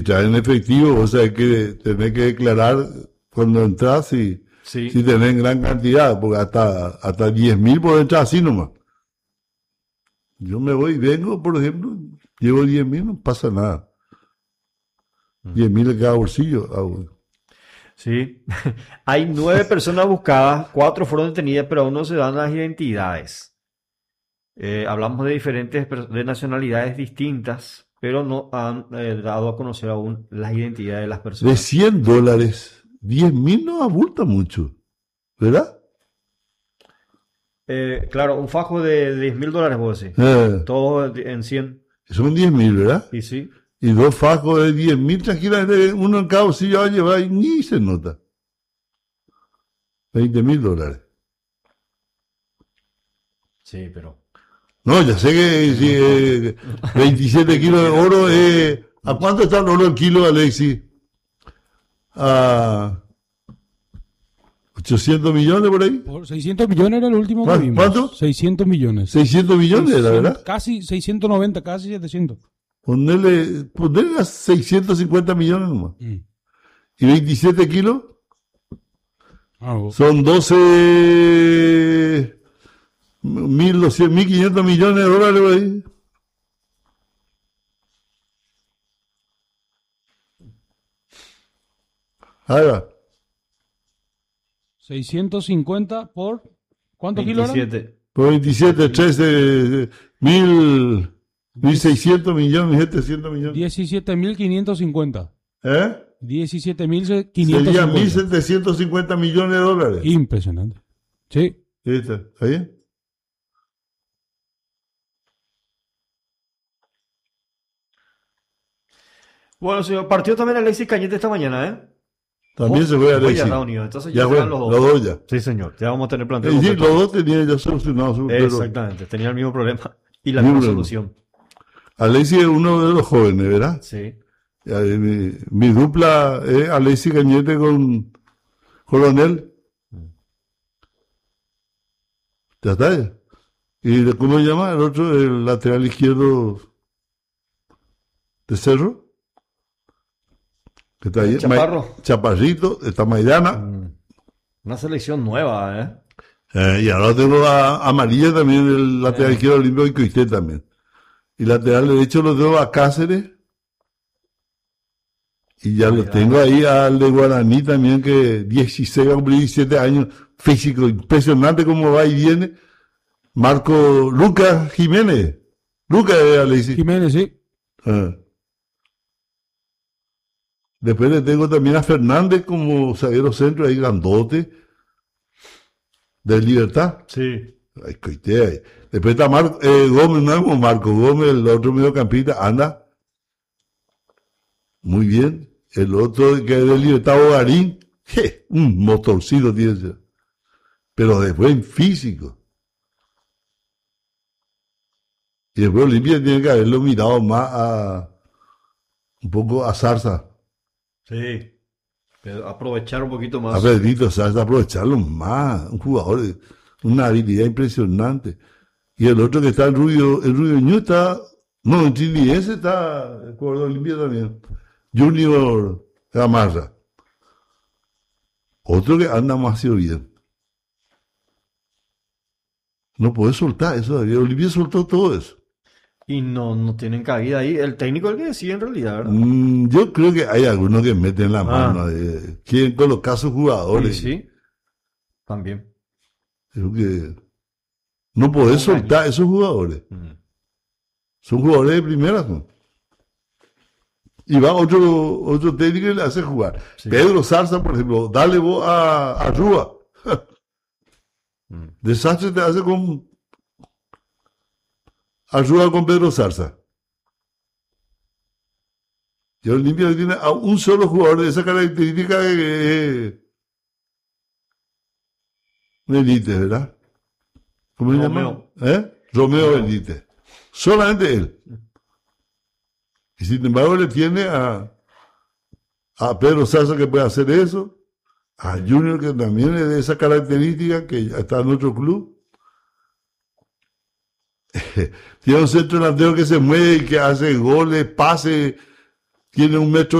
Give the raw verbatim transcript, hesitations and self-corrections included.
entrar en efectivo, o sea, que tenés que declarar cuando entras y Sí. si tenés gran cantidad, porque hasta, hasta diez mil por entrar así nomás. Yo me voy y vengo, por ejemplo, llevo diez mil, no pasa nada. diez mil en cada bolsillo. Ah, Sí. Hay nueve personas buscadas, cuatro fueron detenidas, pero aún no se dan las identidades. Eh, hablamos de diferentes per- de nacionalidades distintas, pero no han eh, dado a conocer aún las identidades de las de personas. cien dólares, diez mil no abulta mucho, ¿verdad? Eh, claro, un fajo de diez mil dólares, vos decís. Eh, Todo en cien. son diez mil, ¿verdad? Y sí. Y dos fajos de diez mil, tranquilamente, uno en cada bolsillo va a llevar y ni se nota. veinte mil dólares. Sí, pero. No, ya sé que si, eh, veintisiete kilos de oro, eh, ¿a cuánto está el oro el kilo, Alexis? A ochocientos millones por ahí. Por seiscientos millones era el último que ¿Cuánto? vimos. ¿Cuánto? seiscientos millones. seiscientos millones era, ¿verdad? Casi seiscientos noventa, casi setecientos. Ponerle, ponerle a seiscientos cincuenta millones nomás. Mm. Y veintisiete kilos Ah, vos. son doce mil doscientos, mil quinientos millones de dólares por ahí. Ahí va. seiscientos cincuenta por... ¿Cuántos kilos eran? veintisiete. Por veintisiete, trece, mil, mil seiscientos millones, mil setecientos millones. diecisiete mil quinientos cincuenta. ¿Eh? diecisiete mil quinientos Sería mil cincuenta. setecientos cincuenta millones de dólares. Impresionante. Sí. Ahí está, ¿está bien? Bueno, señor, partió también Alexis Cañete esta mañana, ¿eh? También se fue Hoy Alexis. ya está unido, entonces Ya ya fue, serán los los dos. dos ya. Sí, señor, ya vamos a tener plantel Eh, sí, completo. los dos tenían ya solucionado su pero Exactamente, tenía el mismo problema y la Mismo misma problema. solución. Alexis es uno de los jóvenes, ¿verdad? Sí. Ya, eh, Mi, mi dupla es Alexis Cañete con Coronel. Ya está. Ya. ¿Y de- cómo se llama el otro? El lateral izquierdo de Cerro. Que está ahí. Chaparro. Ma- Chaparrito, está Maidana. Mm. Una selección nueva, ¿eh? Eh, y ahora tengo a Amarilla también, el lateral Eh. izquierdo olímpico y Coité también. Y lateral derecho lo tengo a Cáceres. Y ya lo Maidana. tengo ahí al de Guaraní también, que dieciséis, va a cumplir diecisiete años, físico, impresionante cómo va y viene. Marco Lucas Jiménez. Lucas eh, Alexis. Jiménez, sí. Ah. Después le tengo también a Fernández como zaguero centro, ahí grandote, de Libertad. Sí. Ay, coité ahí. Después está Mar- eh, Gómez, no es como Marco Gómez, el otro mediocampista, anda muy bien. El otro que es de Libertad, Bogarín, je, un motorcito tiene ese. Pero después en físico. Y después Olimpia tiene que haberlo mirado más a un poco a Zarza. Sí. Pero aprovechar un poquito A más. Pedrito Zarza, aprovecharlo más. Un jugador de una habilidad impresionante. Y el otro que está el Rubio, el Rubio Ñu está, no, el chiliense está, el jugador de Olimpia también. Junior Gamarra. Otro que anda más bien. No puede soltar eso, David. Olimpia soltó todo eso. Y no, no tienen cabida ahí. El técnico es el que decide en realidad, ¿verdad? Mm, yo creo que hay algunos que meten la Ah. mano, eh, quieren colocar a sus jugadores. Sí, sí. También. Creo que no podés Engaño. soltar a esos jugadores. Mm. Son jugadores de primera. ¿No? Y va otro, otro técnico y le hace jugar. Sí. Pedro Zarza, por ejemplo, dale vos a, a Rúa. Mm. Desastre te hace con Arrua con Pedro Zarza. Y Olimpia tiene a un solo jugador de esa característica que es Benítez, ¿verdad? ¿Cómo se Romeo. llama? ¿Eh? Romeo Benítez. Solamente él. Y sin embargo le tiene a, a Pedro Zarza que puede hacer eso, a Junior que también es de esa característica que ya está en otro club. Tiene un centro delantero que se mueve, que hace goles, pase, tiene un metro